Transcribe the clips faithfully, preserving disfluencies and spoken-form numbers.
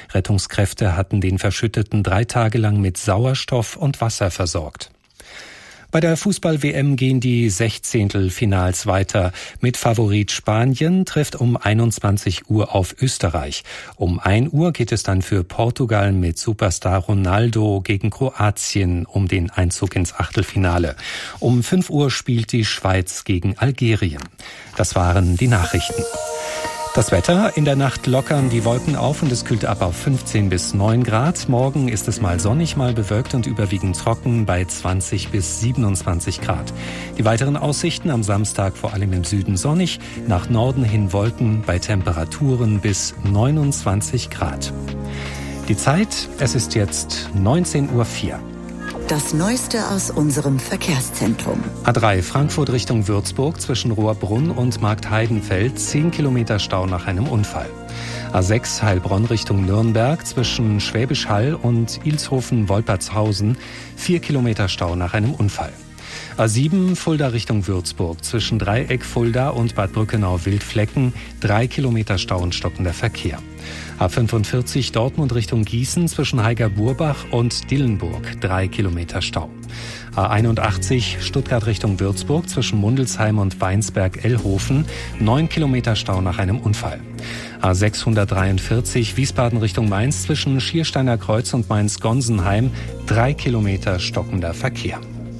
Rettungskräfte hatten den Verschütteten drei Tage lang mit Sauerstoff und Wasser versorgt. Bei der Fußball-W M gehen die Sechzehntelfinals weiter. Mit Favorit Spanien trifft um einundzwanzig Uhr auf Österreich. Um ein Uhr geht es dann für Portugal mit Superstar Ronaldo gegen Kroatien um den Einzug ins Achtelfinale. Um fünf Uhr spielt die Schweiz gegen Algerien. Das waren die Nachrichten. Das Wetter: In der Nacht lockern die Wolken auf und es kühlt ab auf fünfzehn bis neun Grad. Morgen ist es mal sonnig, mal bewölkt und überwiegend trocken bei zwanzig bis siebenundzwanzig Grad. Die weiteren Aussichten: am Samstag vor allem im Süden sonnig, nach Norden hin Wolken bei Temperaturen bis neunundzwanzig Grad. Die Zeit: Es ist jetzt neunzehn Uhr vier. Das Neueste aus unserem Verkehrszentrum. A drei Frankfurt Richtung Würzburg zwischen Rohrbrunn und Marktheidenfeld zehn Kilometer Stau nach einem Unfall. A sechs Heilbronn Richtung Nürnberg zwischen Schwäbisch Hall und Ilshofen-Wolpertshausen vier Kilometer Stau nach einem Unfall. A sieben Fulda Richtung Würzburg zwischen Dreieck Fulda und Bad Brückenau-Wildflecken drei Kilometer Stau und stockender Verkehr. A fünfundvierzig Dortmund Richtung Gießen zwischen Heiger-Burbach und Dillenburg drei Kilometer Stau. A einundachtzig Stuttgart Richtung Würzburg zwischen Mundelsheim und Weinsberg-Ellhofen neun Kilometer Stau nach einem Unfall. A sechshundertdreiundvierzig Wiesbaden Richtung Mainz zwischen Schiersteiner Kreuz und Mainz-Gonsenheim drei Kilometer stockender Verkehr.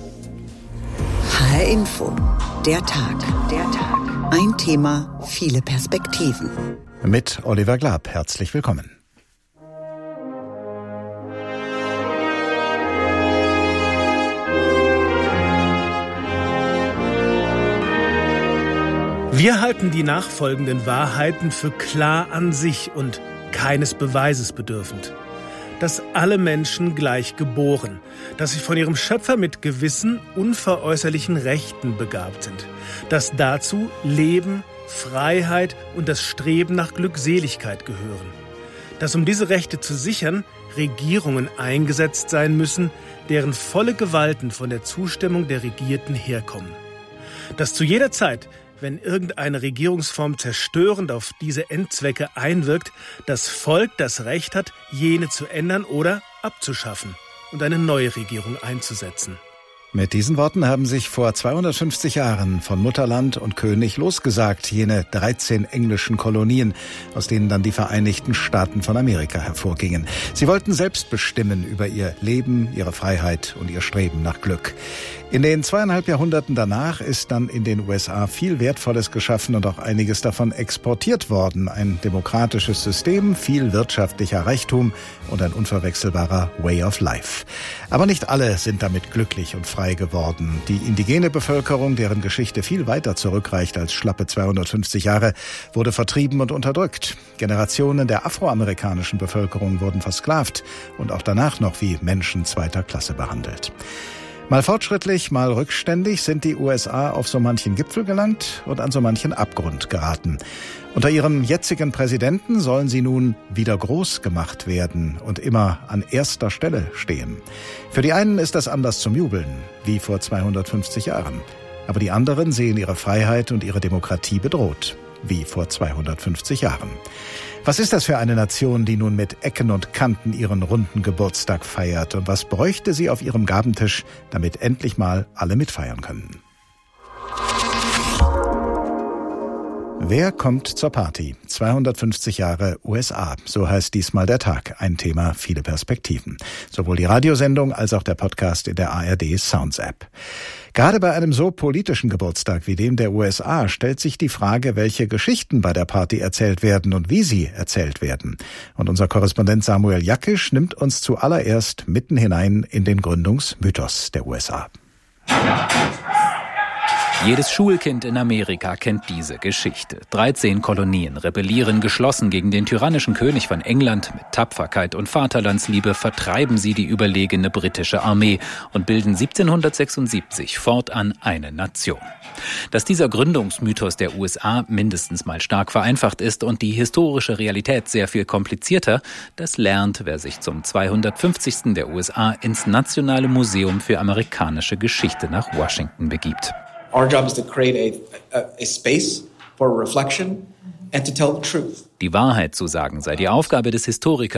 H R Info. Der Tag. Der Tag. Ein Thema, viele Perspektiven. Mit Oliver Glab. Herzlich willkommen. Wir halten die nachfolgenden Wahrheiten für klar an sich und keines Beweises bedürfend. Dass alle Menschen gleich geboren, dass sie von ihrem Schöpfer mit gewissen, unveräußerlichen Rechten begabt sind, dass dazu Leben, Freiheit und das Streben nach Glückseligkeit gehören, dass um diese Rechte zu sichern, Regierungen eingesetzt sein müssen, deren volle Gewalten von der Zustimmung der Regierten herkommen, dass zu jeder Zeit, wenn irgendeine Regierungsform zerstörend auf diese Endzwecke einwirkt, das Volk das Recht hat, jene zu ändern oder abzuschaffen und eine neue Regierung einzusetzen. Mit diesen Worten haben sich vor zweihundertfünfzig Jahren von Mutterland und König losgesagt, jene dreizehn englischen Kolonien, aus denen dann die Vereinigten Staaten von Amerika hervorgingen. Sie wollten selbst bestimmen über ihr Leben, ihre Freiheit und ihr Streben nach Glück. In den zweieinhalb Jahrhunderten danach ist dann in den U S A viel Wertvolles geschaffen und auch einiges davon exportiert worden. Ein demokratisches System, viel wirtschaftlicher Reichtum und ein unverwechselbarer Way of Life. Aber nicht alle sind damit glücklich und frei geworden. Die indigene Bevölkerung, deren Geschichte viel weiter zurückreicht als schlappe zweihundertfünfzig Jahre, wurde vertrieben und unterdrückt. Generationen der afroamerikanischen Bevölkerung wurden versklavt und auch danach noch wie Menschen zweiter Klasse behandelt. Mal fortschrittlich, mal rückständig sind die U S A auf so manchen Gipfel gelangt und an so manchen Abgrund geraten. Unter ihrem jetzigen Präsidenten sollen sie nun wieder groß gemacht werden und immer an erster Stelle stehen. Für die einen ist das Anlass zum Jubeln, wie vor zweihundertfünfzig Jahren. Aber die anderen sehen ihre Freiheit und ihre Demokratie bedroht, wie vor zweihundertfünfzig Jahren. Was ist das für eine Nation, die nun mit Ecken und Kanten ihren runden Geburtstag feiert? Und was bräuchte sie auf ihrem Gabentisch, damit endlich mal alle mitfeiern können? Wer kommt zur Party? zweihundertfünfzig Jahre U S A, so heißt diesmal der Tag. Ein Thema, viele Perspektiven. Sowohl die Radiosendung als auch der Podcast in der A R D Sounds App. Gerade bei einem so politischen Geburtstag wie dem der U S A stellt sich die Frage, welche Geschichten bei der Party erzählt werden und wie sie erzählt werden. Und unser Korrespondent Samuel Jackisch nimmt uns zuallererst mitten hinein in den Gründungsmythos der U S A. Jedes Schulkind in Amerika kennt diese Geschichte. dreizehn Kolonien rebellieren geschlossen gegen den tyrannischen König von England. Mit Tapferkeit und Vaterlandsliebe vertreiben sie die überlegene britische Armee und bilden siebzehnhundertsechsundsiebzig fortan eine Nation. Dass dieser Gründungsmythos der U S A mindestens mal stark vereinfacht ist und die historische Realität sehr viel komplizierter, das lernt, wer sich zum zweihundertfünfzigsten der U S A ins Nationale Museum für amerikanische Geschichte nach Washington begibt. Our job is to create a, a, a space for reflection and to tell the truth. Die Wahrheit zu sagen sei die Aufgabe des Historikers